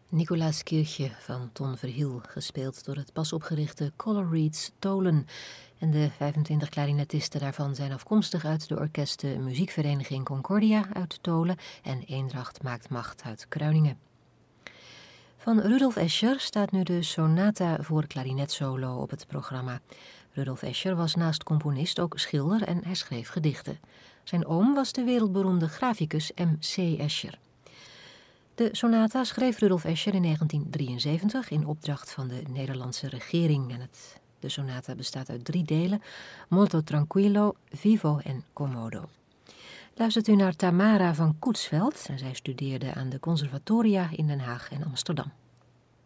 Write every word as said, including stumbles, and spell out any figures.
Nicolaaskirchje van Ton Verhiel, gespeeld door het pas opgerichte Color Reeds Tolen. En de vijfentwintig klarinetisten daarvan zijn afkomstig uit de orkesten Muziekvereniging Concordia uit Tolen en Eendracht Maakt Macht uit Kruiningen. Van Rudolf Escher staat nu de sonata voor klarinetsolo op het programma. Rudolf Escher was naast componist ook schilder en hij schreef gedichten. Zijn oom was de wereldberoemde graficus M C Escher. De sonata schreef Rudolf Escher in negentien drieënzeventig in opdracht van de Nederlandse regering. En het, de sonata bestaat uit drie delen: Molto Tranquillo, Vivo en Commodo. Luistert u naar Tamara van Koetsveld. En zij studeerde aan de conservatoria in Den Haag en Amsterdam.